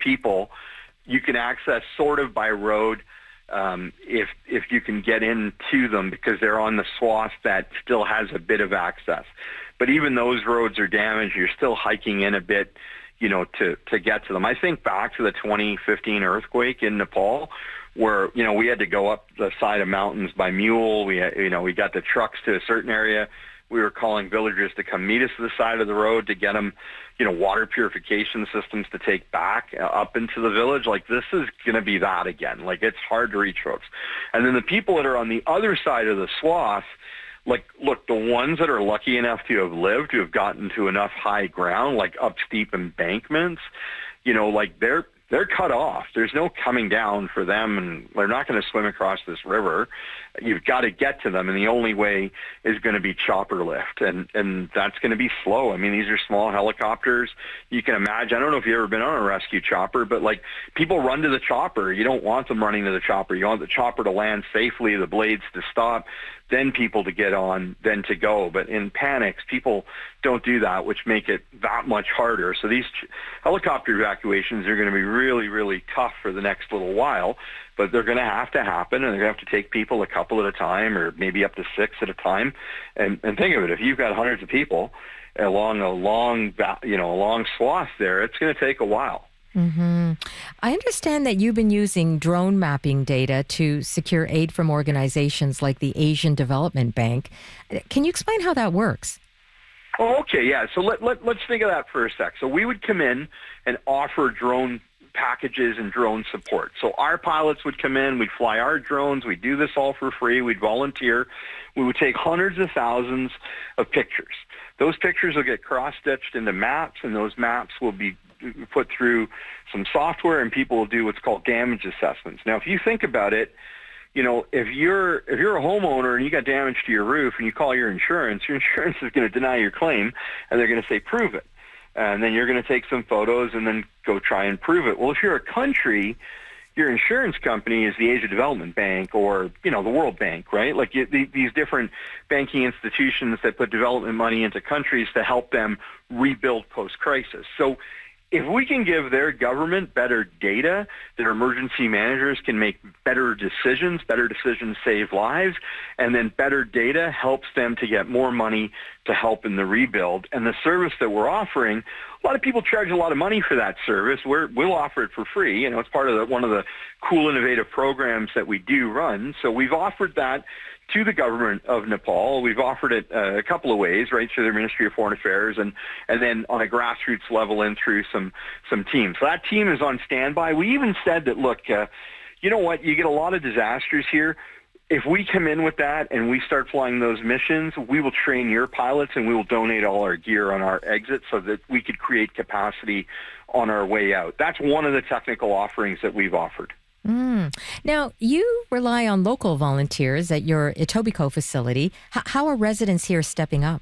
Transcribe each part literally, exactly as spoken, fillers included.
people, you can access sort of by road um, if if you can get into them because they're on the swath that still has a bit of access. But even those roads are damaged. You're still hiking in a bit, you know, to, to get to them. I think back to the twenty fifteen earthquake in Nepal where, you know, we had to go up the side of mountains by mule. We, had, you know, we got the trucks to a certain area. We were calling villagers to come meet us to the side of the road to get them, you know, water purification systems to take back uh, up into the village. Like, this is going to be that again. Like, it's hard to reach folks. And then the people that are on the other side of the swath, like, look, the ones that are lucky enough to have lived, to have gotten to enough high ground, like up steep embankments, you know, like they're they're cut off. There's no coming down for them, and they're not going to swim across this river. You've got to get to them, and the only way is going to be chopper lift, and and that's going to be slow. I mean, these are small helicopters. You can imagine. I don't know if you've ever been on a rescue chopper, but like people run to the chopper. You don't want them running to the chopper. You want the chopper to land safely, the blades to stop, then people to get on, then to go. But in panics, people don't do that, which make it that much harder. So these ch- helicopter evacuations are going to be really, really tough for the next little while, but they're going to have to happen, and they're going to have to take people a couple at a time or maybe up to six at a time. And, and think of it, if you've got hundreds of people along a long, you know, a long swath there, it's going to take a while. Mm-hmm. I understand that you've been using drone mapping data to secure aid from organizations like the Asian Development Bank. Can you explain how that works? Oh, okay, yeah. So let, let, let's think of that for a sec. So we would come in and offer drone packages and drone support. So our pilots would come in, we'd fly our drones, we'd do this all for free, we'd volunteer. We would take hundreds of thousands of pictures. Those pictures will get cross-stitched into maps, and those maps will be put through some software, and people will do what's called damage assessments. Now, if you think about it, you know, if you're if you're a homeowner and you got damage to your roof and you call your insurance, your insurance is going to deny your claim, and they're going to say, prove it. And then you're going to take some photos and then go try and prove it. Well, if you're a country, your insurance company is the Asia Development Bank or, you know, the World Bank, right? Like you, the, these different banking institutions that put development money into countries to help them rebuild post-crisis. So if we can give their government better data, their emergency managers can make better decisions. Better decisions save lives, and then better data helps them to get more money to help in the rebuild. And the service that we're offering, a lot of people charge a lot of money for that service. We're, we'll offer it for free. You know, it's part of the, one of the cool, innovative programs that we do run. So we've offered that to the government of Nepal. We've offered it uh, a couple of ways, right, through their Ministry of Foreign Affairs and, and then on a grassroots level and through some, some teams. So that team is on standby. We even said that, look, uh, you know what, you get a lot of disasters here. If we come in with that and we start flying those missions, we will train your pilots and we will donate all our gear on our exit so that we could create capacity on our way out. That's one of the technical offerings that we've offered. Mm. Now, you rely on local volunteers at your Etobicoke facility. H- how are residents here stepping up?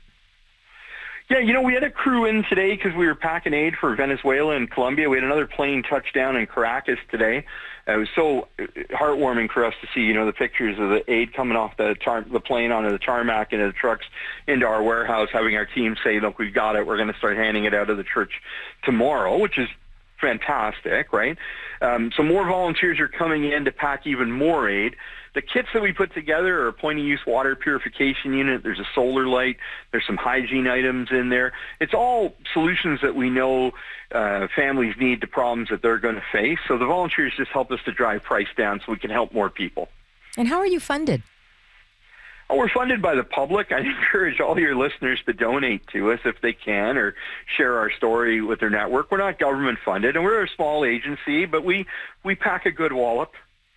Yeah, you know, we had a crew in today because we were packing aid for Venezuela and Colombia. We had another plane touchdown in Caracas today. Uh, it was so heartwarming for us to see, you know, the pictures of the aid coming off the tar- the plane onto the tarmac into the trucks into our warehouse, having our team say, look, we've got it. We're going to start handing it out of the church tomorrow, which is fantastic, right? Um, so more volunteers are coming in to pack even more aid. The kits that we put together are a point-of-use water purification unit. There's a solar light. There's some hygiene items in there. It's all solutions that we know uh, families need to problems that they're going to face. So the volunteers just help us to drive price down so we can help more people. And how are you funded? Oh, we're funded by the public. I encourage all your listeners to donate to us if they can or share our story with their network. We're not government funded, and we're a small agency, but we, we pack a good wallop.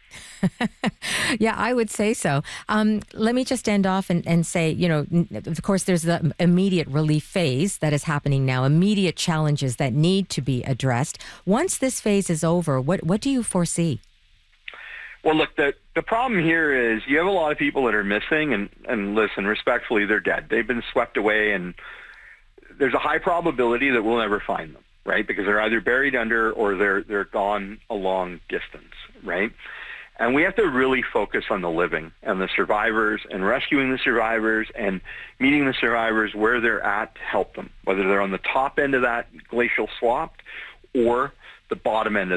Yeah, I would say so. Um, let me just end off and, and say, you know, of course, there's the immediate relief phase that is happening now, immediate challenges that need to be addressed. Once this phase is over, what, what do you foresee? Well, look, the, the problem here is you have a lot of people that are missing, and, and listen, respectfully, they're dead. They've been swept away, and there's a high probability that we'll never find them, right? Because they're either buried under or they're they're gone a long distance, right? And we have to really focus on the living and the survivors and rescuing the survivors and meeting the survivors where they're at to help them, whether they're on the top end of that glacial swap or the bottom end of